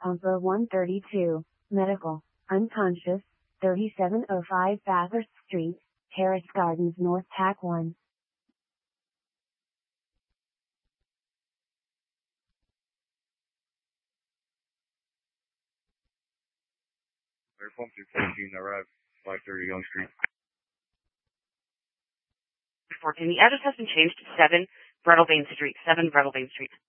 Pumper 132, medical, unconscious, 3705 Bathurst Street, Terrace Gardens North, TAC 1. Air Pump 214, arrive 530 Young Street. 14. The address has been changed to 7 Breadalbane Street.